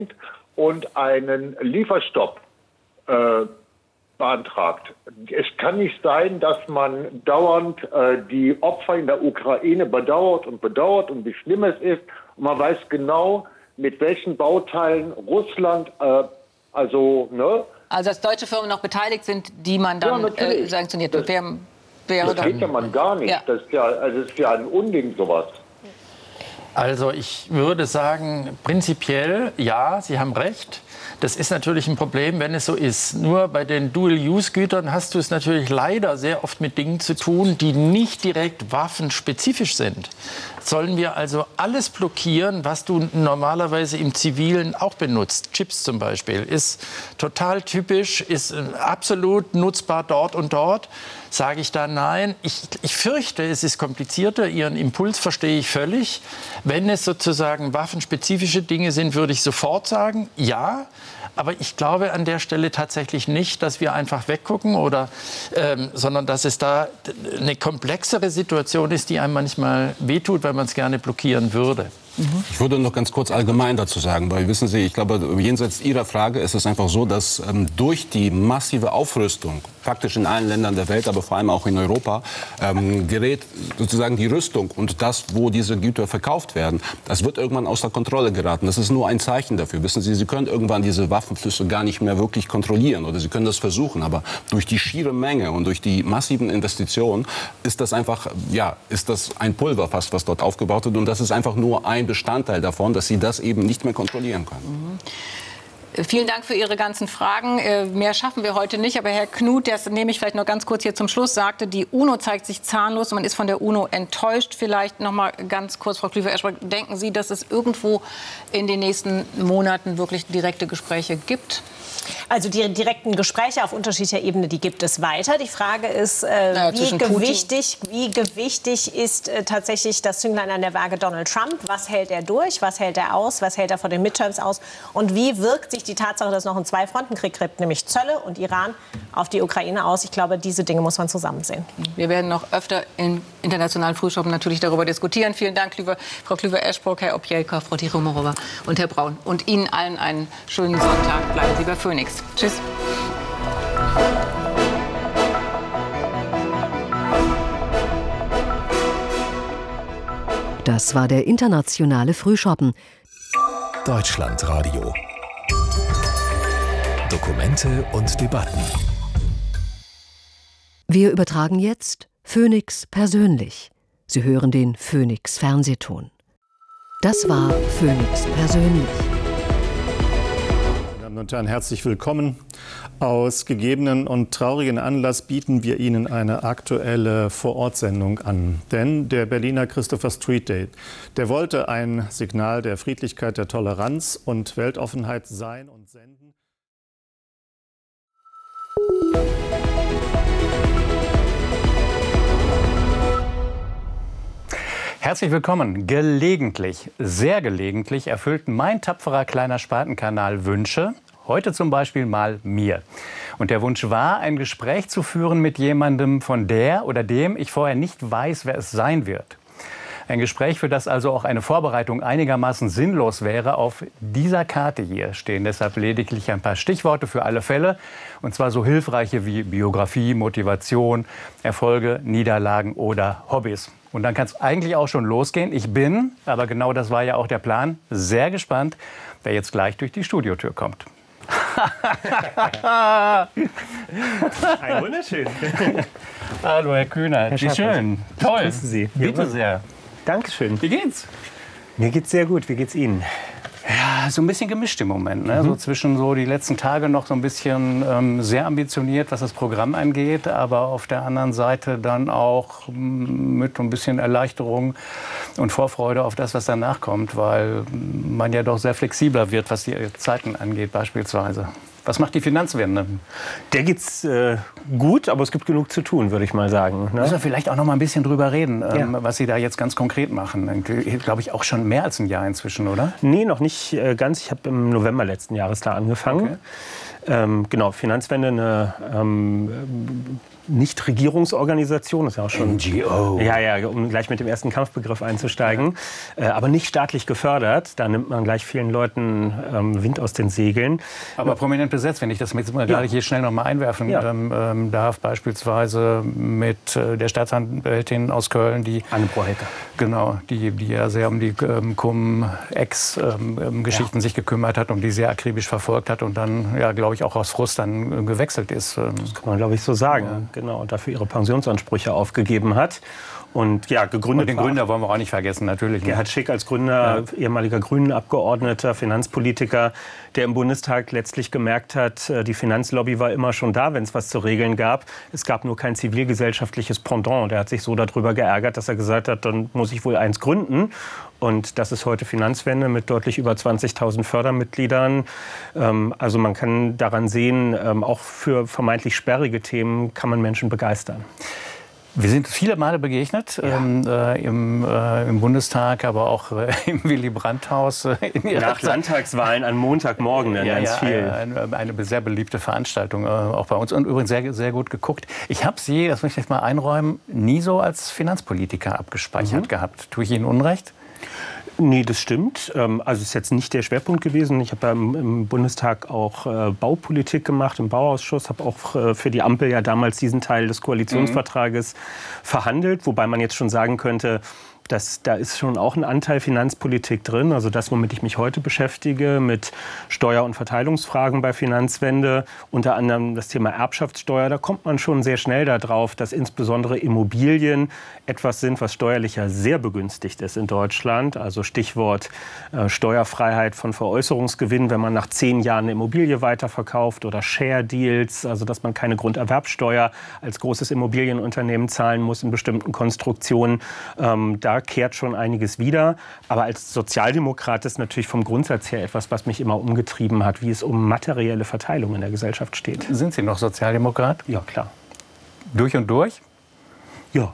und einen Lieferstopp beantragt. Es kann nicht sein, dass man dauernd die Opfer in der Ukraine bedauert und wie schlimm es ist. Und man weiß genau, mit welchen Bauteilen Russland, Also dass deutsche Firmen noch beteiligt sind, die man dann sanktioniert. Das geht ja man gar nicht. Ja. Das ist ja ein Unding, sowas. Also ich würde sagen, prinzipiell ja, Sie haben recht. Das ist natürlich ein Problem, wenn es so ist. Nur bei den Dual-Use-Gütern hast du es natürlich leider sehr oft mit Dingen zu tun, die nicht direkt waffenspezifisch sind. Sollen wir also alles blockieren, was du normalerweise im Zivilen auch benutzt? Chips zum Beispiel ist total typisch, ist absolut nutzbar dort und dort. Sage ich da nein? Ich fürchte, es ist komplizierter. Ihren Impuls verstehe ich völlig. Wenn es sozusagen waffenspezifische Dinge sind, würde ich sofort sagen, ja. Aber ich glaube an der Stelle tatsächlich nicht, dass wir einfach weggucken, sondern dass es da eine komplexere Situation ist, die einem manchmal wehtut, weil man es gerne blockieren würde. Ich würde noch ganz kurz allgemein dazu sagen, weil wissen Sie, ich glaube, jenseits Ihrer Frage ist es einfach so, dass durch die massive Aufrüstung, praktisch in allen Ländern der Welt, aber vor allem auch in Europa, gerät sozusagen die Rüstung und das, wo diese Güter verkauft werden, das wird irgendwann außer Kontrolle geraten. Das ist nur ein Zeichen dafür. Wissen Sie, Sie können irgendwann diese Waffenflüsse gar nicht mehr wirklich kontrollieren oder Sie können das versuchen, aber durch die schiere Menge und durch die massiven Investitionen ist das einfach, ist das ein Pulverfass, was dort aufgebaut wird und das ist einfach nur ein Bestandteil davon, dass Sie das eben nicht mehr kontrollieren können. Vielen Dank für Ihre ganzen Fragen. Mehr schaffen wir heute nicht. Aber Herr Knut, das nehme ich vielleicht noch ganz kurz hier zum Schluss, sagte, die UNO zeigt sich zahnlos und man ist von der UNO enttäuscht. Vielleicht noch mal ganz kurz, Frau Klüver-Eschbrock, denken Sie, dass es irgendwo in den nächsten Monaten wirklich direkte Gespräche gibt? Also die direkten Gespräche auf unterschiedlicher Ebene, die gibt es weiter. Die Frage ist, wie gewichtig ist tatsächlich das Zünglein an der Waage Donald Trump? Was hält er durch? Was hält er aus? Was hält er vor den Midterms aus? Und wie wirkt sich die Tatsache, dass es noch einen Zwei-Fronten-Krieg gibt, nämlich Zölle und Iran, auf die Ukraine aus? Ich glaube, diese Dinge muss man zusammen sehen. Wir werden noch öfter im internationalen Frühschoppen natürlich darüber diskutieren. Vielen Dank, Frau Klüver-Eschbrock, Herr Opjelka, Frau Tiromorova und Herr Braun. Und Ihnen allen einen schönen Sonntag. Bleiben Sie bei Phoenix. Tschüss. Das war der internationale Frühschoppen. Deutschlandradio. Dokumente und Debatten. Wir übertragen jetzt Phoenix persönlich. Sie hören den Phoenix Fernsehton. Das war Phoenix persönlich. Meine Damen und Herren, herzlich willkommen. Aus gegebenen und traurigen Anlass bieten wir Ihnen eine aktuelle Vorortsendung an. Denn der Berliner Christopher Street Day, der wollte ein Signal der Friedlichkeit, der Toleranz und Weltoffenheit sein und senden. Herzlich willkommen. Gelegentlich, sehr gelegentlich erfüllt mein tapferer kleiner Spatenkanal Wünsche. Heute zum Beispiel mal mir. Und der Wunsch war, ein Gespräch zu führen mit jemandem, von der oder dem ich vorher nicht weiß, wer es sein wird. Ein Gespräch, für das also auch eine Vorbereitung einigermaßen sinnlos wäre. Auf dieser Karte hier stehen deshalb lediglich ein paar Stichworte für alle Fälle. Und zwar so hilfreiche wie Biografie, Motivation, Erfolge, Niederlagen oder Hobbys. Und dann kann es eigentlich auch schon losgehen. Ich bin, aber genau das war ja auch der Plan, sehr gespannt, wer jetzt gleich durch die Studiotür kommt. Ein wunderschön. Hallo, Herr Kühner. Wie schön. Toll. Grüßen Sie. Bitte sehr. Dankeschön. Wie geht's? Mir geht's sehr gut. Wie geht's Ihnen? Ja, so ein bisschen gemischt im Moment. Ne? So zwischen so die letzten Tage noch so ein bisschen sehr ambitioniert, was das Programm angeht. Aber auf der anderen Seite dann auch mit ein bisschen Erleichterung und Vorfreude auf das, was danach kommt. Weil man ja doch sehr flexibler wird, was die Zeiten angeht beispielsweise. Was macht die Finanzwende? Der geht's gut, aber es gibt genug zu tun, würde ich mal sagen. Ne? Müssen wir vielleicht auch noch mal ein bisschen drüber reden, was Sie da jetzt ganz konkret machen. Glaube ich auch schon mehr als ein Jahr inzwischen, oder? Nee, noch nicht ganz. Ich habe im November letzten Jahres da angefangen. Genau, Finanzwende, eine Nichtregierungsorganisation, das ist ja auch schon NGO. Ja, um gleich mit dem ersten Kampfbegriff einzusteigen, aber nicht staatlich gefördert. Da nimmt man gleich vielen Leuten Wind aus den Segeln. Aber prominent besetzt, wenn ich das jetzt mal gerade hier schnell noch mal einwerfen darf, beispielsweise mit der Staatsanwältin aus Köln, die Anne Prohecker. Genau, die ja sehr um die Cum-Ex-Geschichten sich gekümmert hat und die sehr akribisch verfolgt hat und dann, ja, glaube ich, auch aus Frust dann gewechselt ist. Das kann man, glaube ich, so sagen. Ja. Genau, und dafür ihre Pensionsansprüche aufgegeben hat. Und ja, gegründet. Und den Gründer wollen wir auch nicht vergessen, natürlich. Gerhard Schick als Gründer, ehemaliger Grünen-Abgeordneter, Finanzpolitiker, der im Bundestag letztlich gemerkt hat, die Finanzlobby war immer schon da, wenn es was zu regeln gab. Es gab nur kein zivilgesellschaftliches Pendant. Und er hat sich so darüber geärgert, dass er gesagt hat, dann muss ich wohl eins gründen. Und das ist heute Finanzwende mit deutlich über 20.000 Fördermitgliedern. Also man kann daran sehen, auch für vermeintlich sperrige Themen kann man Menschen begeistern. Wir sind viele Male begegnet, im Bundestag, aber auch im Willy-Brandt-Haus. Nach Landtagswahlen an Montagmorgen dann ganz viel. Eine sehr beliebte Veranstaltung, auch bei uns. Und übrigens sehr, sehr gut geguckt. Ich habe Sie, das möchte ich mal einräumen, nie so als Finanzpolitiker abgespeichert gehabt. Tue ich Ihnen Unrecht? Nee, das stimmt. Also es ist jetzt nicht der Schwerpunkt gewesen. Ich habe ja im Bundestag auch Baupolitik gemacht, im Bauausschuss, habe auch für die Ampel ja damals diesen Teil des Koalitionsvertrages verhandelt, wobei man jetzt schon sagen könnte, da ist schon auch ein Anteil Finanzpolitik drin. Also das, womit ich mich heute beschäftige, mit Steuer- und Verteilungsfragen bei Finanzwende, unter anderem das Thema Erbschaftssteuer, da kommt man schon sehr schnell darauf, dass insbesondere Immobilien etwas sind, was steuerlich ja sehr begünstigt ist in Deutschland. Also Stichwort Steuerfreiheit von Veräußerungsgewinn, wenn man nach 10 Jahren eine Immobilie weiterverkauft, oder Share Deals, also dass man keine Grunderwerbsteuer als großes Immobilienunternehmen zahlen muss in bestimmten Konstruktionen. Da kehrt schon einiges wieder. Aber als Sozialdemokrat ist natürlich vom Grundsatz her etwas, was mich immer umgetrieben hat, wie es um materielle Verteilung in der Gesellschaft steht. Sind Sie noch Sozialdemokrat? Ja, klar. Durch und durch? Ja.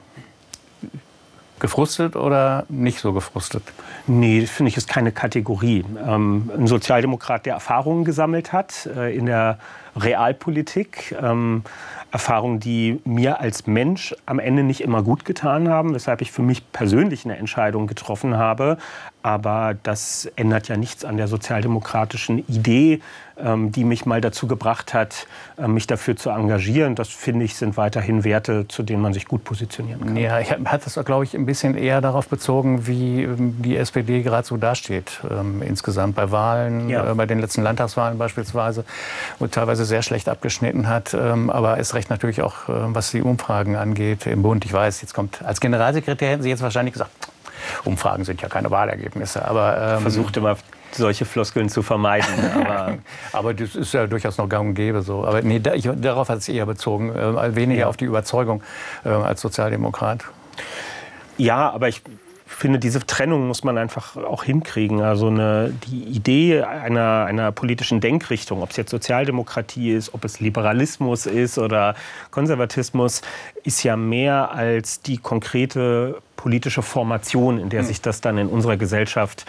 Gefrustet oder nicht so gefrustet? Nee, finde ich, ist keine Kategorie. Ein Sozialdemokrat, der Erfahrungen gesammelt hat in der Realpolitik, Erfahrungen, die mir als Mensch am Ende nicht immer gut getan haben, weshalb ich für mich persönlich eine Entscheidung getroffen habe. Aber das ändert ja nichts an der sozialdemokratischen Idee, die mich mal dazu gebracht hat, mich dafür zu engagieren. Das, finde ich, sind weiterhin Werte, zu denen man sich gut positionieren kann. Ja, ich hatte das, glaube ich, ein bisschen eher darauf bezogen, wie die SPD gerade so dasteht. Insgesamt bei Wahlen, bei den letzten Landtagswahlen beispielsweise, wo teilweise sehr schlecht abgeschnitten hat. Aber es recht natürlich auch, was die Umfragen angeht im Bund. Ich weiß, jetzt kommt als Generalsekretär, hätten Sie jetzt wahrscheinlich gesagt, Umfragen sind ja keine Wahlergebnisse. Aber versucht immer, solche Floskeln zu vermeiden. Aber das ist ja durchaus noch gang und gäbe so. Aber nee, darauf hat es eher bezogen, weniger auf die Überzeugung als Sozialdemokrat. Ja, aber ich finde, diese Trennung muss man einfach auch hinkriegen. Also die Idee einer politischen Denkrichtung, ob es jetzt Sozialdemokratie ist, ob es Liberalismus ist oder Konservatismus, ist ja mehr als die konkrete politische Formation, in der sich das dann in unserer Gesellschaft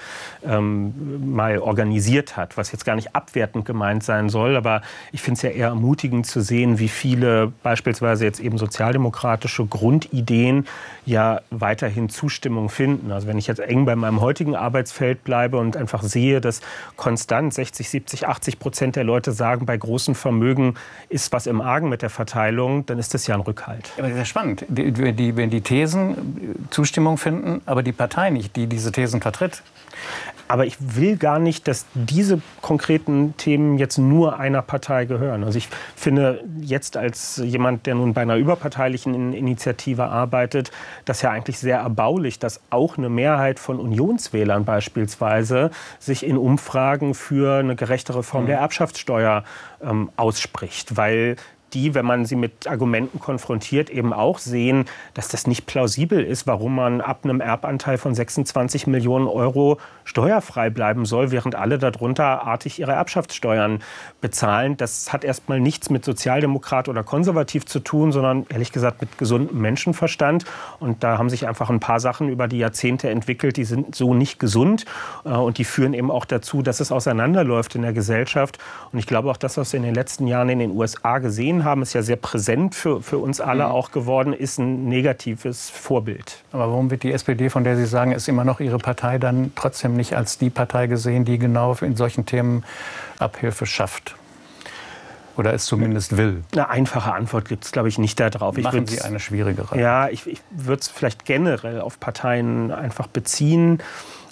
mal organisiert hat, was jetzt gar nicht abwertend gemeint sein soll, aber ich finde es ja eher ermutigend zu sehen, wie viele beispielsweise jetzt eben sozialdemokratische Grundideen ja weiterhin Zustimmung finden. Also wenn ich jetzt eng bei meinem heutigen Arbeitsfeld bleibe und einfach sehe, dass konstant 60, 70, 80% der Leute sagen, bei großen Vermögen ist was im Argen mit der Verteilung, dann ist das ja ein Rückhalt. Aber das ist ja spannend, wenn die Thesen Zustimmung finden, aber die Partei nicht, die diese Thesen vertritt. Aber ich will gar nicht, dass diese konkreten Themen jetzt nur einer Partei gehören. Also ich finde jetzt als jemand, der nun bei einer überparteilichen Initiative arbeitet, das ja eigentlich sehr erbaulich, dass auch eine Mehrheit von Unionswählern beispielsweise sich in Umfragen für eine gerechtere Form der Erbschaftssteuer ausspricht. Weil die, wenn man sie mit Argumenten konfrontiert, eben auch sehen, dass das nicht plausibel ist, warum man ab einem Erbanteil von 26 Millionen Euro steuerfrei bleiben soll, während alle darunter artig ihre Erbschaftssteuern bezahlen. Das hat erstmal nichts mit Sozialdemokrat oder konservativ zu tun, sondern ehrlich gesagt mit gesundem Menschenverstand. Und da haben sich einfach ein paar Sachen über die Jahrzehnte entwickelt, die sind so nicht gesund. Und die führen eben auch dazu, dass es auseinanderläuft in der Gesellschaft. Und ich glaube auch, das, was wir in den letzten Jahren in den USA gesehen haben, ist ja sehr präsent für uns alle auch geworden, ist ein negatives Vorbild. Aber warum wird die SPD, von der Sie sagen, ist immer noch Ihre Partei, dann trotzdem nicht als die Partei gesehen, die genau in solchen Themen Abhilfe schafft? Oder es zumindest will? Eine einfache Antwort gibt es, glaube ich, nicht darauf. Machen Sie eine schwierigere? Ja, ich würde es vielleicht generell auf Parteien einfach beziehen.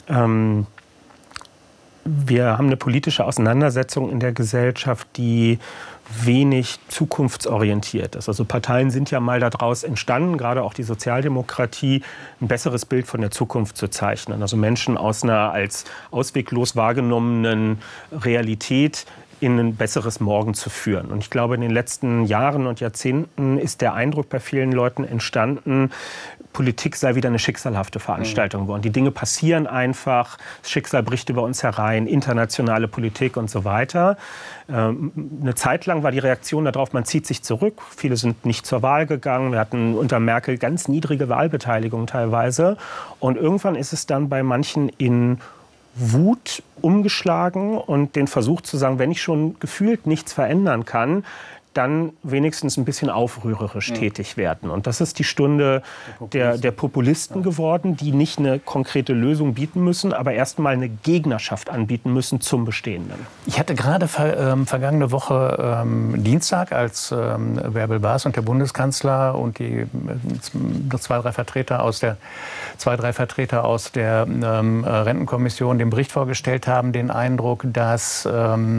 Wir haben eine politische Auseinandersetzung in der Gesellschaft, die wenig zukunftsorientiert ist. Also Parteien sind ja mal daraus entstanden, gerade auch die Sozialdemokratie, ein besseres Bild von der Zukunft zu zeichnen. Also Menschen aus einer als ausweglos wahrgenommenen Realität in ein besseres Morgen zu führen. Und ich glaube, in den letzten Jahren und Jahrzehnten ist der Eindruck bei vielen Leuten entstanden, Politik sei wieder eine schicksalhafte Veranstaltung geworden. Die Dinge passieren einfach, das Schicksal bricht über uns herein, internationale Politik und so weiter. Eine Zeit lang war die Reaktion darauf, man zieht sich zurück. Viele sind nicht zur Wahl gegangen. Wir hatten unter Merkel ganz niedrige Wahlbeteiligung teilweise. Und irgendwann ist es dann bei manchen in Wut umgeschlagen und den Versuch zu sagen, wenn ich schon gefühlt nichts verändern kann, dann wenigstens ein bisschen aufrührerisch tätig werden. Und das ist die Stunde der Populisten geworden, die nicht eine konkrete Lösung bieten müssen, aber erst mal eine Gegnerschaft anbieten müssen zum Bestehenden. Ich hatte gerade vergangene Woche Dienstag, als Bärbel Baas und der Bundeskanzler und die zwei, drei Vertreter aus der Rentenkommission den Bericht vorgestellt haben, den Eindruck, dass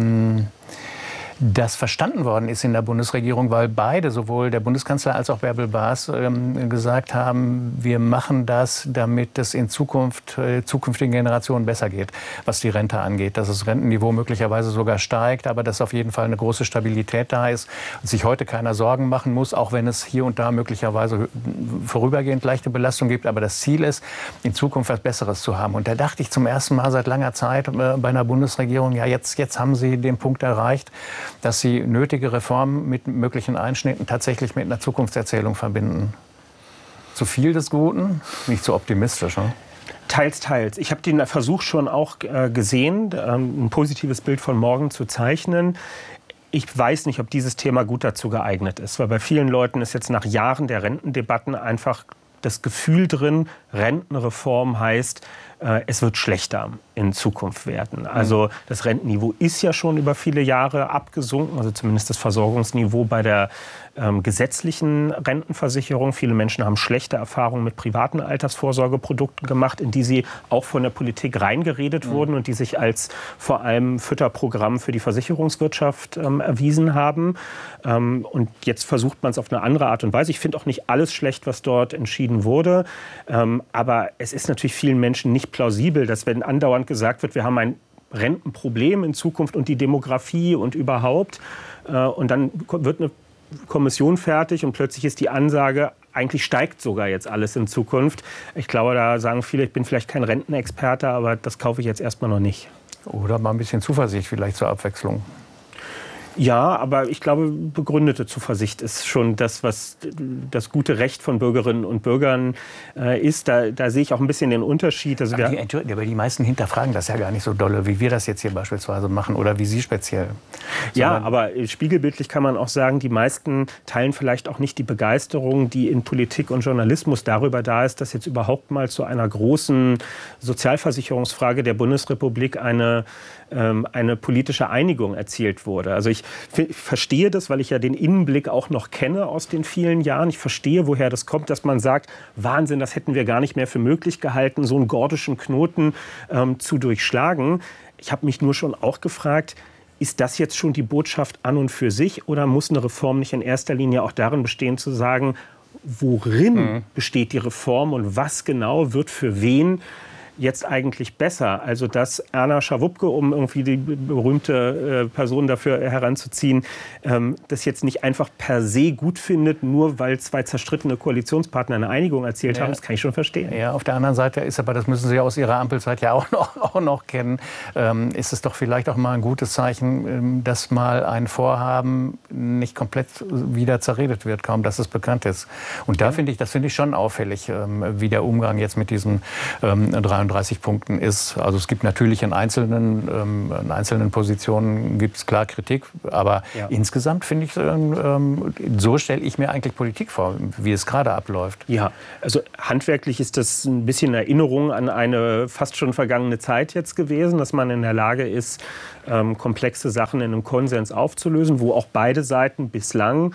das verstanden worden ist in der Bundesregierung, weil beide, sowohl der Bundeskanzler als auch Bärbel Baas, gesagt haben, wir machen das, damit es in zukünftigen Generationen besser geht, was die Rente angeht. Dass das Rentenniveau möglicherweise sogar steigt, aber dass auf jeden Fall eine große Stabilität da ist und sich heute keiner Sorgen machen muss, auch wenn es hier und da möglicherweise vorübergehend leichte Belastung gibt. Aber das Ziel ist, in Zukunft was Besseres zu haben. Und da dachte ich zum ersten Mal seit langer Zeit bei einer Bundesregierung, ja, jetzt haben Sie den Punkt erreicht, dass sie nötige Reformen mit möglichen Einschnitten tatsächlich mit einer Zukunftserzählung verbinden. Zu viel des Guten? Nicht zu optimistisch, ne? Teils, teils. Ich habe den Versuch schon auch gesehen, ein positives Bild von morgen zu zeichnen. Ich weiß nicht, ob dieses Thema gut dazu geeignet ist, weil bei vielen Leuten ist jetzt nach Jahren der Rentendebatten einfach das Gefühl drin, Rentenreform heißt, es wird schlechter in Zukunft werden. Also das Rentenniveau ist ja schon über viele Jahre abgesunken, also zumindest das Versorgungsniveau bei der gesetzlichen Rentenversicherung. Viele Menschen haben schlechte Erfahrungen mit privaten Altersvorsorgeprodukten gemacht, in die sie auch von der Politik reingeredet wurden und die sich als vor allem Fütterprogramm für die Versicherungswirtschaft erwiesen haben. Und jetzt versucht man es auf eine andere Art und Weise. Ich finde auch nicht alles schlecht, was dort entschieden wurde. Aber es ist natürlich vielen Menschen nicht plausibel, dass wenn andauernd gesagt wird, wir haben ein Rentenproblem in Zukunft und die Demografie und überhaupt, und dann wird eine Kommission fertig und plötzlich ist die Ansage, eigentlich steigt sogar jetzt alles in Zukunft. Ich glaube, da sagen viele, ich bin vielleicht kein Rentenexperte, aber das kaufe ich jetzt erstmal noch nicht. Oder mal ein bisschen Zuversicht vielleicht zur Abwechslung. Ja, aber ich glaube, begründete Zuversicht ist schon das, was das gute Recht von Bürgerinnen und Bürgern ist. Da sehe ich auch ein bisschen den Unterschied. Also aber die meisten hinterfragen das ja gar nicht so dolle, wie wir das jetzt hier beispielsweise machen oder wie Sie speziell. Ja, aber spiegelbildlich kann man auch sagen, die meisten teilen vielleicht auch nicht die Begeisterung, die in Politik und Journalismus darüber da ist, dass jetzt überhaupt mal zu einer großen Sozialversicherungsfrage der Bundesrepublik eine politische Einigung erzielt wurde. Also ich verstehe das, weil ich ja den Innenblick auch noch kenne aus den vielen Jahren. Ich verstehe, woher das kommt, dass man sagt, Wahnsinn, das hätten wir gar nicht mehr für möglich gehalten, so einen gordischen Knoten zu durchschlagen. Ich habe mich nur schon auch gefragt, ist das jetzt schon die Botschaft an und für sich oder muss eine Reform nicht in erster Linie auch darin bestehen, zu sagen, worin besteht die Reform und was genau wird für wen jetzt eigentlich besser? Also dass Erna Schawupke, um irgendwie die berühmte Person dafür heranzuziehen, das jetzt nicht einfach per se gut findet, nur weil zwei zerstrittene Koalitionspartner eine Einigung erzielt haben, das kann ich schon verstehen. Ja, auf der anderen Seite ist aber, das müssen Sie aus Ihrer Ampelzeit ja auch noch kennen, ist es doch vielleicht auch mal ein gutes Zeichen, dass mal ein Vorhaben nicht komplett wieder zerredet wird, kaum dass es bekannt ist. Und da finde ich schon auffällig, wie der Umgang jetzt mit diesen 33 Punkten ist. Also es gibt natürlich in einzelnen Positionen gibt es klar Kritik, aber insgesamt finde ich, so stelle ich mir eigentlich Politik vor, wie es gerade abläuft. Ja, also handwerklich ist das ein bisschen Erinnerung an eine fast schon vergangene Zeit jetzt gewesen, dass man in der Lage ist, komplexe Sachen in einem Konsens aufzulösen, wo auch beide Seiten bislang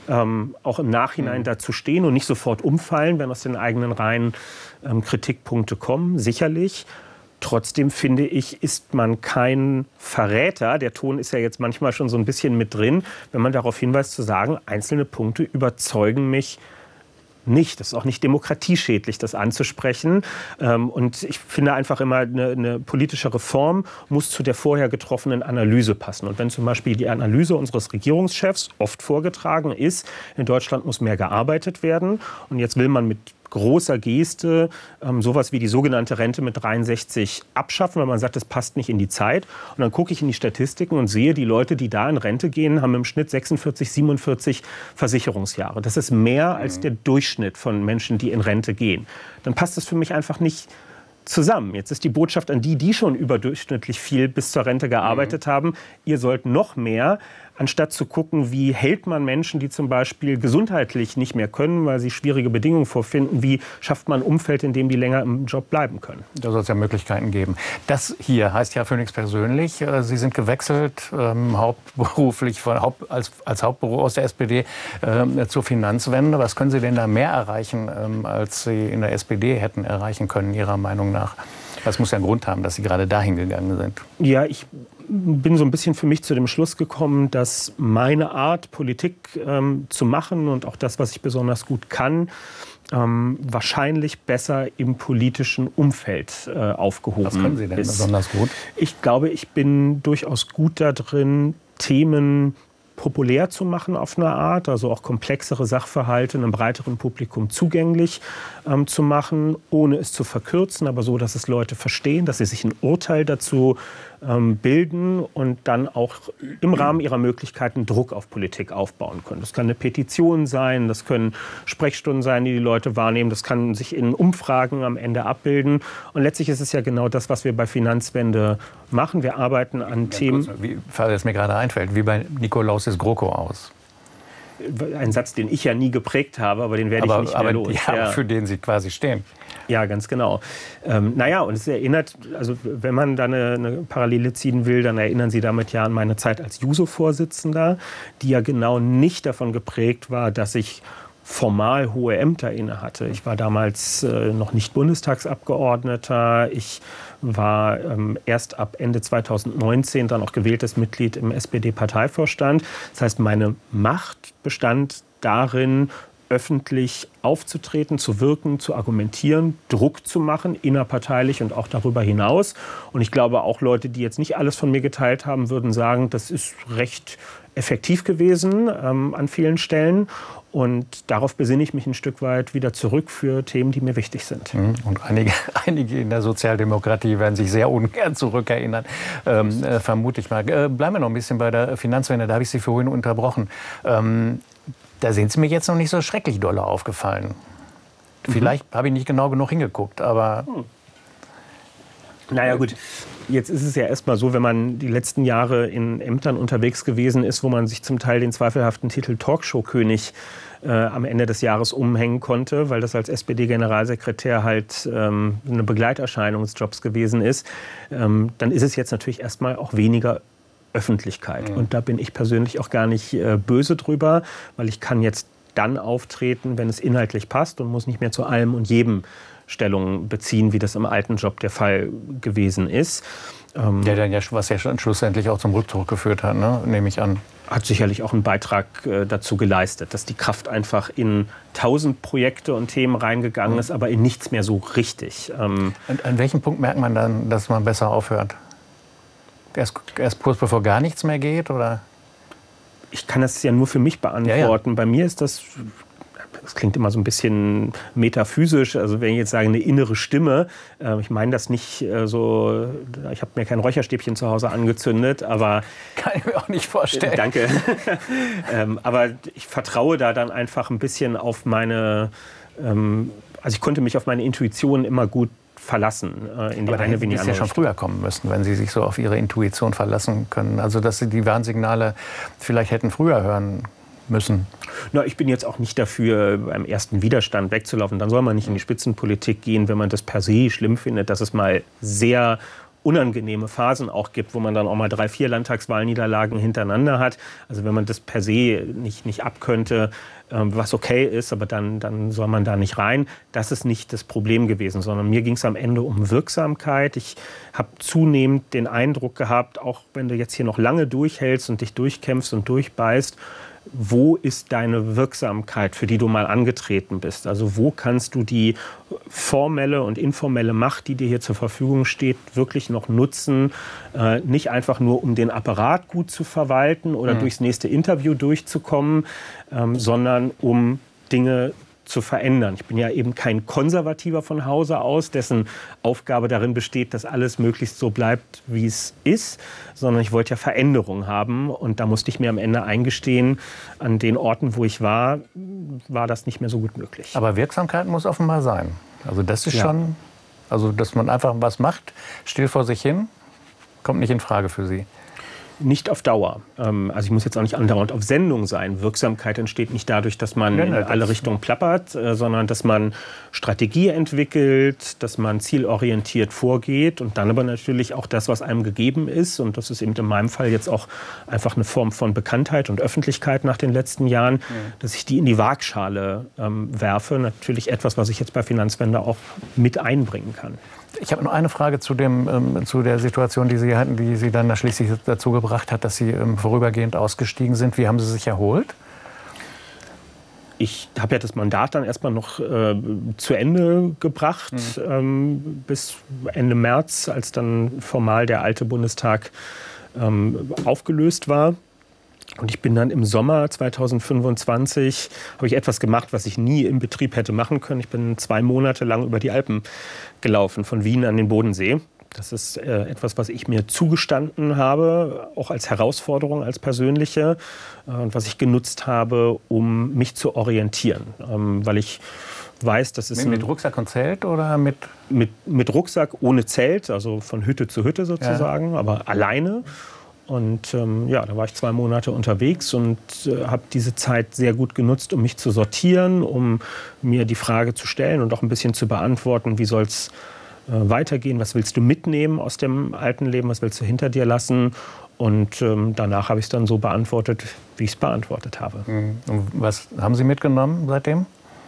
auch im Nachhinein dazu stehen und nicht sofort umfallen, wenn aus den eigenen Reihen Kritikpunkte kommen, sicherlich. Trotzdem finde ich, ist man kein Verräter. Der Ton ist ja jetzt manchmal schon so ein bisschen mit drin, wenn man darauf hinweist zu sagen, einzelne Punkte überzeugen mich nicht. Das ist auch nicht demokratieschädlich, das anzusprechen. Und ich finde einfach immer, eine politische Reform muss zu der vorher getroffenen Analyse passen. Und wenn zum Beispiel die Analyse unseres Regierungschefs oft vorgetragen ist, in Deutschland muss mehr gearbeitet werden und jetzt will man mit großer Geste sowas wie die sogenannte Rente mit 63 abschaffen, weil man sagt, das passt nicht in die Zeit. Und dann gucke ich in die Statistiken und sehe, die Leute, die da in Rente gehen, haben im Schnitt 46, 47 Versicherungsjahre. Das ist mehr als der Durchschnitt von Menschen, die in Rente gehen. Dann passt das für mich einfach nicht zusammen. Jetzt ist die Botschaft an die schon überdurchschnittlich viel bis zur Rente gearbeitet haben, ihr sollt noch mehr, anstatt zu gucken, wie hält man Menschen, die zum Beispiel gesundheitlich nicht mehr können, weil sie schwierige Bedingungen vorfinden, wie schafft man ein Umfeld, in dem die länger im Job bleiben können. Da soll es ja Möglichkeiten geben. Das hier heißt ja Phoenix persönlich. Sie sind gewechselt, hauptberuflich als Hauptberuf aus der SPD zur Finanzwende. Was können Sie denn da mehr erreichen, als Sie in der SPD hätten erreichen können, Ihrer Meinung nach? Das muss ja einen Grund haben, dass Sie gerade dahin gegangen sind. Ja, ich bin so ein bisschen für mich zu dem Schluss gekommen, dass meine Art, Politik zu machen und auch das, was ich besonders gut kann, wahrscheinlich besser im politischen Umfeld aufgehoben ist. Was können Sie denn besonders gut? Ich glaube, ich bin durchaus gut da drin, Themen populär zu machen auf eine Art, also auch komplexere Sachverhalte einem breiteren Publikum zugänglich zu machen, ohne es zu verkürzen, aber so, dass es Leute verstehen, dass sie sich ein Urteil dazu bilden und dann auch im Rahmen ihrer Möglichkeiten Druck auf Politik aufbauen können. Das kann eine Petition sein, das können Sprechstunden sein, die die Leute wahrnehmen, das kann sich in Umfragen am Ende abbilden. Und letztlich ist es ja genau das, was wir bei Finanzwende machen. Wir arbeiten an Themen... Wie es mir gerade einfällt, wie bei Nikolausis GroKo aus. Ein Satz, den ich ja nie geprägt habe, aber den werde ich nicht mehr los. Ja, für den Sie quasi stehen. Ja, ganz genau. Naja, und es erinnert, also wenn man da eine Parallele ziehen will, dann erinnern Sie damit ja an meine Zeit als Juso-Vorsitzender, die ja genau nicht davon geprägt war, dass ich formal hohe Ämter inne hatte. Ich war damals noch nicht Bundestagsabgeordneter. Ich war erst ab Ende 2019 dann auch gewähltes Mitglied im SPD-Parteivorstand. Das heißt, meine Macht bestand darin, öffentlich aufzutreten, zu wirken, zu argumentieren, Druck zu machen, innerparteilich und auch darüber hinaus. Und ich glaube, auch Leute, die jetzt nicht alles von mir geteilt haben, würden sagen, das ist recht effektiv gewesen an vielen Stellen. Und darauf besinne ich mich ein Stück weit wieder zurück für Themen, die mir wichtig sind. Und einige in der Sozialdemokratie werden sich sehr ungern zurückerinnern, vermute ich mal. Bleiben wir noch ein bisschen bei der Finanzwende, da habe ich Sie vorhin unterbrochen. Da sind Sie mir jetzt noch nicht so schrecklich doll aufgefallen. Vielleicht habe ich nicht genau genug hingeguckt, aber... Naja gut, jetzt ist es ja erstmal so, wenn man die letzten Jahre in Ämtern unterwegs gewesen ist, wo man sich zum Teil den zweifelhaften Titel Talkshow-König am Ende des Jahres umhängen konnte, weil das als SPD-Generalsekretär halt eine Begleiterscheinung des Jobs gewesen ist, dann ist es jetzt natürlich erstmal auch weniger Öffentlichkeit. Und da bin ich persönlich auch gar nicht böse drüber, weil ich kann jetzt dann auftreten, wenn es inhaltlich passt und muss nicht mehr zu allem und jedem Stellung beziehen, wie das im alten Job der Fall gewesen ist. Was ja schlussendlich auch zum Rückzug geführt hat, ne? Nehme ich an. hat sicherlich auch einen Beitrag dazu geleistet, dass die Kraft einfach in 1000 Projekte und Themen reingegangen ist, aber in nichts mehr so richtig. Und an welchem Punkt merkt man dann, dass man besser aufhört? Erst kurz bevor gar nichts mehr geht, oder? Ich kann das ja nur für mich beantworten. Ja. Bei mir ist das klingt immer so ein bisschen metaphysisch, also wenn ich jetzt sage, eine innere Stimme, ich meine das nicht so, ich habe mir kein Räucherstäbchen zu Hause angezündet, aber... Kann ich mir auch nicht vorstellen. Danke. Aber ich vertraue da dann einfach ein bisschen auf meine, also ich konnte mich auf meine Intuition immer gut verlassen. In die aber eine wie in die andere. Ja schon früher kommen müssten, wenn Sie sich so auf Ihre Intuition verlassen können. Also dass Sie die Warnsignale vielleicht hätten früher hören müssen. Na, ich bin jetzt auch nicht dafür, beim ersten Widerstand wegzulaufen. Dann soll man nicht in die Spitzenpolitik gehen, wenn man das per se schlimm findet, dass es mal sehr unangenehme Phasen auch gibt, wo man dann auch mal 3, 4 Landtagswahlniederlagen hintereinander hat. Also wenn man das per se nicht abkönnte, was okay ist, aber dann soll man da nicht rein. Das ist nicht das Problem gewesen, sondern mir ging es am Ende um Wirksamkeit. Ich habe zunehmend den Eindruck gehabt, auch wenn du jetzt hier noch lange durchhältst und dich durchkämpfst und durchbeißt, wo ist deine Wirksamkeit, für die du mal angetreten bist? Also wo kannst du die formelle und informelle Macht, die dir hier zur Verfügung steht, wirklich noch nutzen? Nicht einfach nur, um den Apparat gut zu verwalten oder durchs nächste Interview durchzukommen, sondern um Dinge zu verändern. Ich bin ja eben kein Konservativer von Hause aus, dessen Aufgabe darin besteht, dass alles möglichst so bleibt, wie es ist, sondern ich wollte ja Veränderung haben und da musste ich mir am Ende eingestehen, an den Orten, wo ich war das nicht mehr so gut möglich. Aber Wirksamkeit muss offenbar sein. Also das ist schon, also dass man einfach was macht, still vor sich hin, kommt nicht in Frage für Sie. Nicht auf Dauer. Also ich muss jetzt auch nicht andauernd auf Sendung sein. Wirksamkeit entsteht nicht dadurch, dass man in alle Richtungen plappert, sondern dass man Strategie entwickelt, dass man zielorientiert vorgeht und dann aber natürlich auch das, was einem gegeben ist. Und das ist eben in meinem Fall jetzt auch einfach eine Form von Bekanntheit und Öffentlichkeit nach den letzten Jahren, dass ich die in die Waagschale werfe. Natürlich etwas, was ich jetzt bei Finanzwende auch mit einbringen kann. Ich habe noch eine Frage zu der Situation, die Sie hatten, die Sie dann schließlich dazu gebracht hat, dass Sie vorübergehend ausgestiegen sind. Wie haben Sie sich erholt? Ich habe ja das Mandat dann erstmal noch zu Ende gebracht, bis Ende März, als dann formal der alte Bundestag aufgelöst war. Und ich bin dann im Sommer 2025, habe ich etwas gemacht, was ich nie im Betrieb hätte machen können. Ich bin 2 Monate lang über die Alpen gelaufen, von Wien an den Bodensee. Das ist etwas, was ich mir zugestanden habe, auch als Herausforderung, als persönliche, und was ich genutzt habe, um mich zu orientieren. Weil ich weiß, dass es mit Rucksack und Zelt oder mit Rucksack ohne Zelt, also von Hütte zu Hütte sozusagen, aber alleine. Und da war ich 2 Monate unterwegs und habe diese Zeit sehr gut genutzt, um mich zu sortieren, um mir die Frage zu stellen und auch ein bisschen zu beantworten, wie soll es weitergehen, was willst du mitnehmen aus dem alten Leben, was willst du hinter dir lassen. Und danach habe ich es dann so beantwortet, wie ich es beantwortet habe. Und was haben Sie mitgenommen seitdem?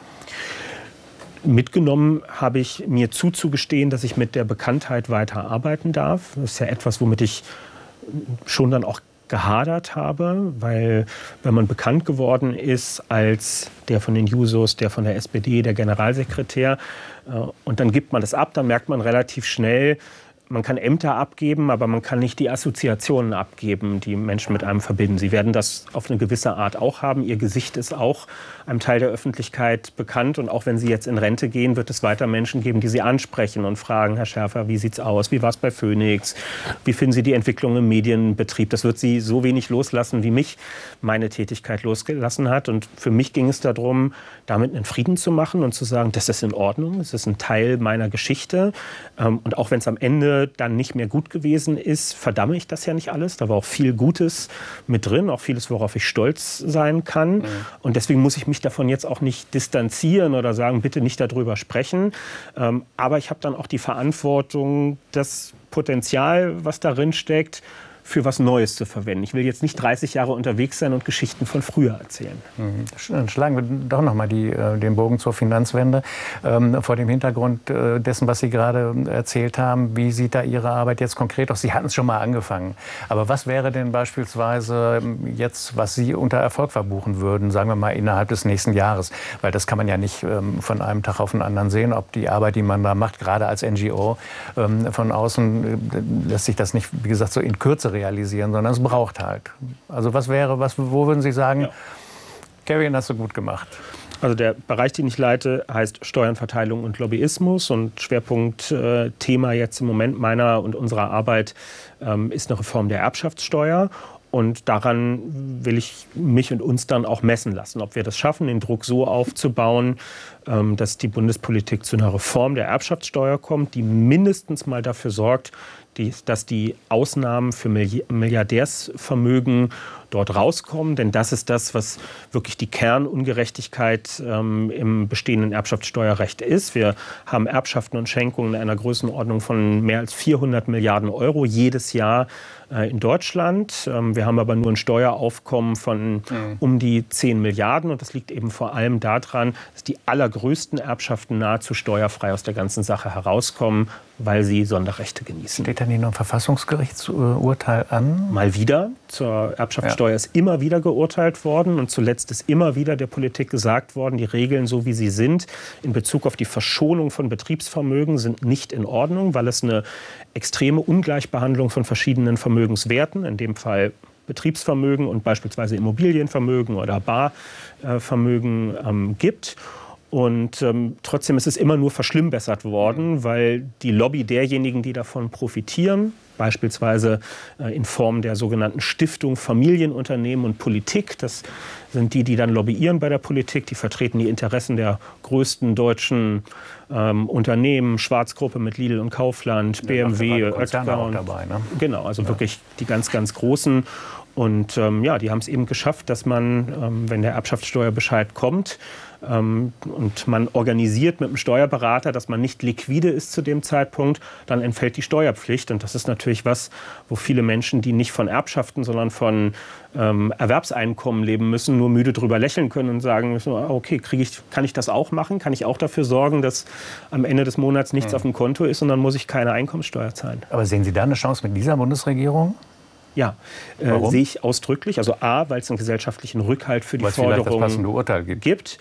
Mitgenommen habe ich mir zuzugestehen, dass ich mit der Bekanntheit weiter arbeiten darf. Das ist ja etwas, womit ich schon dann auch gehadert habe, weil wenn man bekannt geworden ist als der von den Jusos, der von der SPD, der Generalsekretär, und dann gibt man das ab, dann merkt man relativ schnell, man kann Ämter abgeben, aber man kann nicht die Assoziationen abgeben, die Menschen mit einem verbinden. Sie werden das auf eine gewisse Art auch haben. Ihr Gesicht ist auch einem Teil der Öffentlichkeit bekannt. Und auch wenn Sie jetzt in Rente gehen, wird es weiter Menschen geben, die Sie ansprechen und fragen, Herr Schärfer, wie sieht's aus? Wie war es bei Phoenix? Wie finden Sie die Entwicklung im Medienbetrieb? Das wird Sie so wenig loslassen, wie mich meine Tätigkeit losgelassen hat. Und für mich ging es darum, damit einen Frieden zu machen und zu sagen, das ist in Ordnung, das ist ein Teil meiner Geschichte. Und auch wenn es am Ende dann nicht mehr gut gewesen ist, verdamme ich das ja nicht alles. Da war auch viel Gutes mit drin, auch vieles, worauf ich stolz sein kann. Und deswegen muss ich mich davon jetzt auch nicht distanzieren oder sagen, bitte nicht darüber sprechen. Aber ich habe dann auch die Verantwortung, das Potenzial, was darin steckt, für was Neues zu verwenden. Ich will jetzt nicht 30 Jahre unterwegs sein und Geschichten von früher erzählen. Dann schlagen wir doch noch mal den Bogen zur Finanzwende. Vor dem Hintergrund dessen, was Sie gerade erzählt haben, wie sieht da Ihre Arbeit jetzt konkret aus? Sie hatten es schon mal angefangen. Aber was wäre denn beispielsweise jetzt, was Sie unter Erfolg verbuchen würden, sagen wir mal innerhalb des nächsten Jahres? Weil das kann man ja nicht von einem Tag auf den anderen sehen, ob die Arbeit, die man da macht, gerade als NGO, von außen lässt sich das nicht, wie gesagt, so in Kürze realisieren, sondern es braucht halt. Also wo würden Sie sagen, Kevin, hast du gut gemacht? Also der Bereich, den ich leite, heißt Steuern, Verteilung und Lobbyismus. Und Schwerpunktthema jetzt im Moment meiner und unserer Arbeit ist eine Reform der Erbschaftssteuer. Und daran will ich mich und uns dann auch messen lassen, ob wir das schaffen, den Druck so aufzubauen, dass die Bundespolitik zu einer Reform der Erbschaftssteuer kommt, die mindestens mal dafür sorgt, dass die Ausnahmen für Milliardärsvermögen dort rauskommen. Denn das ist das, was wirklich die Kernungerechtigkeit im bestehenden Erbschaftssteuerrecht ist. Wir haben Erbschaften und Schenkungen in einer Größenordnung von mehr als 400 Milliarden Euro jedes Jahr in Deutschland. Wir haben aber nur ein Steueraufkommen von um die 10 Milliarden. Und das liegt eben vor allem daran, dass die allergrößten Erbschaften nahezu steuerfrei aus der ganzen Sache herauskommen, weil sie Sonderrechte genießen. Steht da nicht noch ein Verfassungsgerichtsurteil an? Mal wieder. Zur Erbschaftssteuer ist immer wieder geurteilt worden. Und zuletzt ist immer wieder der Politik gesagt worden, die Regeln, so wie sie sind, in Bezug auf die Verschonung von Betriebsvermögen sind nicht in Ordnung, weil es eine extreme Ungleichbehandlung von verschiedenen Vermögenswerten, in dem Fall Betriebsvermögen und beispielsweise Immobilienvermögen oder Barvermögen gibt. Und trotzdem ist es immer nur verschlimmbessert worden, weil die Lobby derjenigen, die davon profitieren, beispielsweise in Form der sogenannten Stiftung Familienunternehmen und Politik, das sind die, die dann lobbyieren bei der Politik, die vertreten die Interessen der größten deutschen Unternehmen, Schwarzgruppe mit Lidl und Kaufland, BMW, Oetker auch dabei, ne? Genau, also wirklich die ganz, ganz großen. Und die haben es eben geschafft, dass man, wenn der Erbschaftssteuerbescheid kommt, und man organisiert mit dem Steuerberater, dass man nicht liquide ist zu dem Zeitpunkt, dann entfällt die Steuerpflicht. Und das ist natürlich was, wo viele Menschen, die nicht von Erbschaften, sondern von Erwerbseinkommen leben müssen, nur müde drüber lächeln können und sagen müssen, okay, kann ich das auch machen? Kann ich auch dafür sorgen, dass am Ende des Monats nichts auf dem Konto ist und dann muss ich keine Einkommenssteuer zahlen? Aber sehen Sie da eine Chance mit dieser Bundesregierung? Ja, sehe ich ausdrücklich. Also A, weil es einen gesellschaftlichen Rückhalt für die Forderung gibt.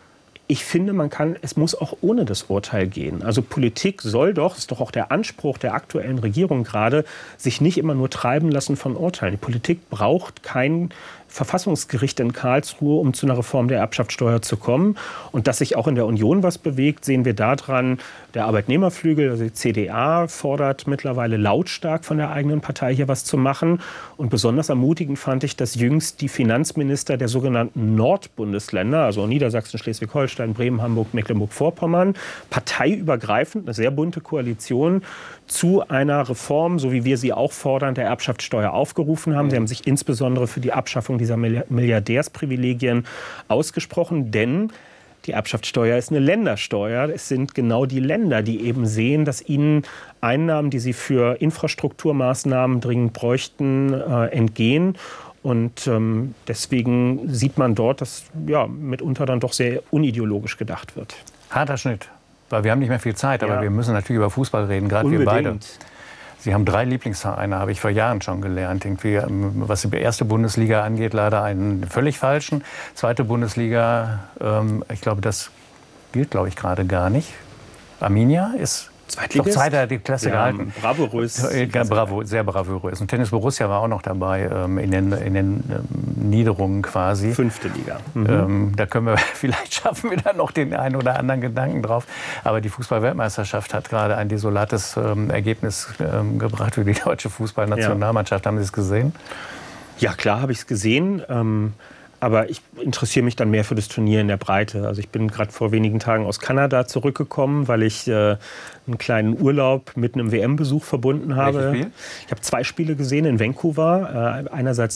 Ich finde, es muss auch ohne das Urteil gehen. Also Politik soll doch, ist doch auch der Anspruch der aktuellen Regierung gerade, sich nicht immer nur treiben lassen von Urteilen. Die Politik braucht kein Verfassungsgericht in Karlsruhe, um zu einer Reform der Erbschaftssteuer zu kommen. Und dass sich auch in der Union was bewegt, sehen wir daran, der Arbeitnehmerflügel, also die CDA, fordert mittlerweile lautstark von der eigenen Partei hier was zu machen. Und besonders ermutigend fand ich, dass jüngst die Finanzminister der sogenannten Nordbundesländer, also Niedersachsen, Schleswig-Holstein, Bremen, Hamburg, Mecklenburg-Vorpommern, parteiübergreifend, eine sehr bunte Koalition, zu einer Reform, so wie wir sie auch fordern, der Erbschaftssteuer aufgerufen haben. Sie haben sich insbesondere für die Abschaffung dieser Milliardärsprivilegien ausgesprochen, denn die Erbschaftssteuer ist eine Ländersteuer. Es sind genau die Länder, die eben sehen, dass ihnen Einnahmen, die sie für Infrastrukturmaßnahmen dringend bräuchten, entgehen. Und deswegen sieht man dort, dass mitunter dann doch sehr unideologisch gedacht wird. Harter Schnitt. Weil wir haben nicht mehr viel Zeit, aber wir müssen natürlich über Fußball reden, gerade wir beide. Sie haben 3 Lieblingsvereine, habe ich vor Jahren schon gelernt. Irgendwie, was die erste Bundesliga angeht, leider einen völlig falschen. Zweite Bundesliga, ich glaube, das gilt, glaube ich, gerade gar nicht. Arminia ist doch zweiter die Klasse gehalten. Bravourös. Sehr bravourös. Und Tennis Borussia war auch noch dabei in den Niederungen quasi. 5. Liga. Da können wir, vielleicht schaffen wir dann noch den einen oder anderen Gedanken drauf. Aber die Fußball-Weltmeisterschaft hat gerade ein desolates Ergebnis gebracht für die deutsche Fußballnationalmannschaft. Haben Sie es gesehen? Ja, klar habe ich es gesehen. Aber ich interessiere mich dann mehr für das Turnier in der Breite. Also ich bin gerade vor wenigen Tagen aus Kanada zurückgekommen, weil ich einen kleinen Urlaub mit einem WM-Besuch verbunden habe. Welches Spiel? Ich habe 2 Spiele gesehen in Vancouver. Einerseits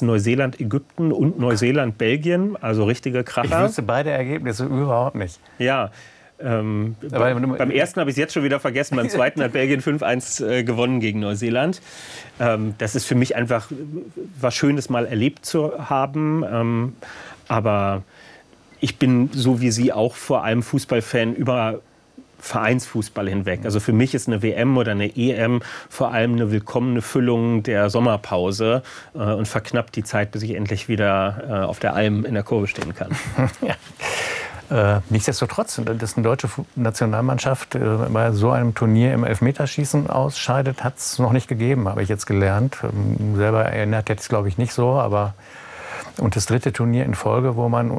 Neuseeland-Ägypten und Neuseeland-Belgien. Also richtige Kracher. Ich wüsste beide Ergebnisse überhaupt nicht. Ja. Beim ersten habe ich es jetzt schon wieder vergessen. Beim zweiten hat Belgien 5-1 gewonnen gegen Neuseeland. Das ist für mich einfach was Schönes mal erlebt zu haben. Aber ich bin, so wie Sie, auch vor allem Fußballfan über Vereinsfußball hinweg. Also für mich ist eine WM oder eine EM vor allem eine willkommene Füllung der Sommerpause und verknappt die Zeit, bis ich endlich wieder auf der Alm in der Kurve stehen kann. Ja. Nichtsdestotrotz, dass eine deutsche Nationalmannschaft bei so einem Turnier im Elfmeterschießen ausscheidet, hat es noch nicht gegeben, habe ich jetzt gelernt. Selber erinnert jetzt, glaube ich, nicht so, aber und das 3. Turnier in Folge, wo man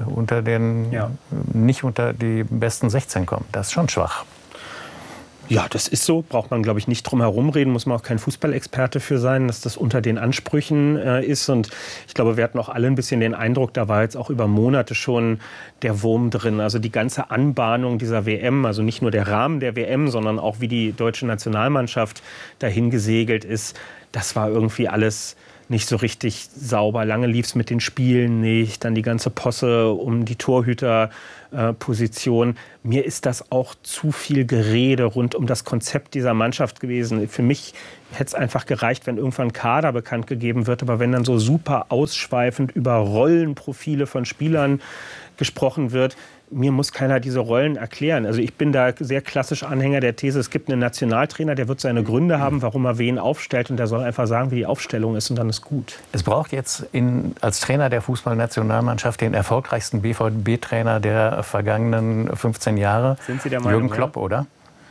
nicht unter die besten 16 kommt. Das ist schon schwach. Ja, das ist so. Braucht man, glaube ich, nicht drum herum reden. Muss man auch kein Fußballexperte für sein, dass das unter den Ansprüchen ist. Und ich glaube, wir hatten auch alle ein bisschen den Eindruck, da war jetzt auch über Monate schon der Wurm drin. Also die ganze Anbahnung dieser WM, also nicht nur der Rahmen der WM, sondern auch wie die deutsche Nationalmannschaft dahin gesegelt ist, das war irgendwie alles nicht so richtig sauber. Lange lief es mit den Spielen nicht. Dann die ganze Posse um die Torhüterposition. Mir ist das auch zu viel Gerede rund um das Konzept dieser Mannschaft gewesen. Für mich hätte es einfach gereicht, wenn irgendwann ein Kader bekannt gegeben wird. Aber wenn dann so super ausschweifend über Rollenprofile von Spielern gesprochen wird, mir muss keiner diese Rollen erklären. Also ich bin da sehr klassisch Anhänger der These, es gibt einen Nationaltrainer, der wird seine Gründe haben, warum er wen aufstellt, und der soll einfach sagen, wie die Aufstellung ist, und dann ist gut. Es braucht jetzt als Trainer der Fußballnationalmannschaft den erfolgreichsten BVB-Trainer der vergangenen 15 Jahre. Sind Sie der Meinung? Jürgen Klopp, oder?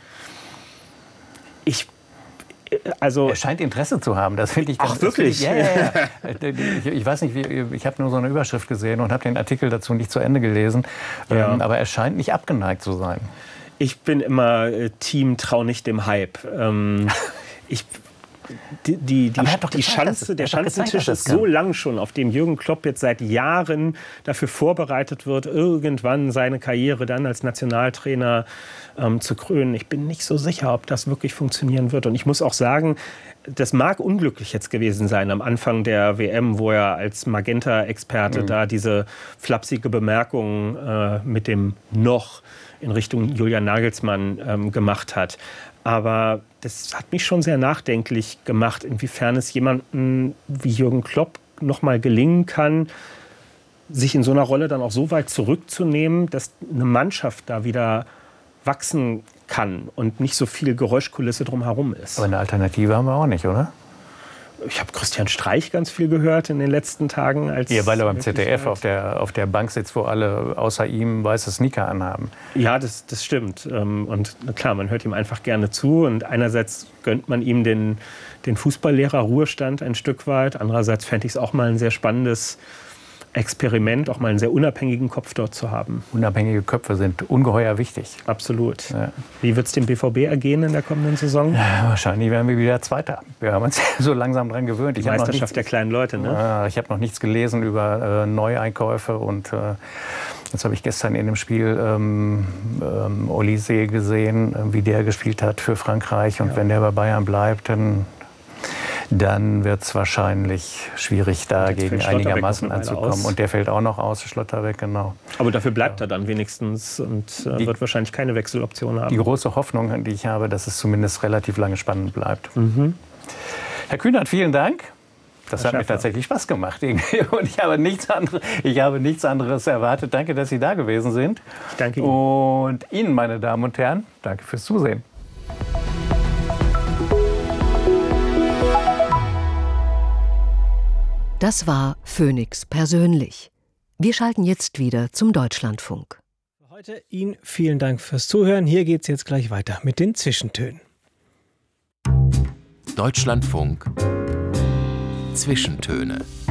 Er scheint Interesse zu haben, das finde ich ganz... Ach, wirklich? Ja. Ich weiß nicht, ich habe nur so eine Überschrift gesehen und habe den Artikel dazu nicht zu Ende gelesen. Ja. Aber er scheint nicht abgeneigt zu sein. Ich bin immer Team Trau nicht dem Hype. Der Schanzentisch ist so lang schon, auf dem Jürgen Klopp jetzt seit Jahren dafür vorbereitet wird, irgendwann seine Karriere dann als Nationaltrainer zu krönen. Ich bin nicht so sicher, ob das wirklich funktionieren wird. Und ich muss auch sagen, das mag unglücklich jetzt gewesen sein am Anfang der WM, wo er als Magenta-Experte da diese flapsige Bemerkung mit dem Noch in Richtung Julian Nagelsmann gemacht hat. Aber das hat mich schon sehr nachdenklich gemacht, inwiefern es jemandem wie Jürgen Klopp noch mal gelingen kann, sich in so einer Rolle dann auch so weit zurückzunehmen, dass eine Mannschaft da wieder wachsen kann und nicht so viel Geräuschkulisse drumherum ist. Aber eine Alternative haben wir auch nicht, oder? Ich habe Christian Streich ganz viel gehört in den letzten Tagen. Weil er beim ZDF auf der Bank sitzt, wo alle außer ihm weiße Sneaker anhaben. Ja, das stimmt. Und klar, man hört ihm einfach gerne zu. Und einerseits gönnt man ihm den Fußballlehrer-Ruhestand ein Stück weit. Andererseits fände ich es auch mal ein sehr spannendes Experiment, auch mal einen sehr unabhängigen Kopf dort zu haben. Unabhängige Köpfe sind ungeheuer wichtig. Absolut. Ja. Wie wird es dem BVB ergehen in der kommenden Saison? Ja, wahrscheinlich werden wir wieder Zweiter. Wir haben uns so langsam dran gewöhnt. Die Meisterschaft der kleinen Leute, ne? Ich habe noch nichts gelesen über Neueinkäufe. Und jetzt habe ich gestern in dem Spiel Olise gesehen, wie der gespielt hat für Frankreich. Und wenn der bei Bayern bleibt, dann wird es wahrscheinlich schwierig, dagegen einigermaßen anzukommen. Und der fällt auch noch aus, Schlotterbeck, genau. Aber dafür bleibt er dann wenigstens und wird wahrscheinlich keine Wechseloption haben. Die große Hoffnung, die ich habe, dass es zumindest relativ lange spannend bleibt. Herr Kühnert, vielen Dank. Das hat mir tatsächlich Spaß gemacht. Und ich habe nichts anderes erwartet. Danke, dass Sie da gewesen sind. Ich danke Ihnen. Und Ihnen, meine Damen und Herren, danke fürs Zusehen. Das war Phoenix persönlich. Wir schalten jetzt wieder zum Deutschlandfunk. Heute Ihnen vielen Dank fürs Zuhören. Hier geht's jetzt gleich weiter mit den Zwischentönen. Deutschlandfunk Zwischentöne.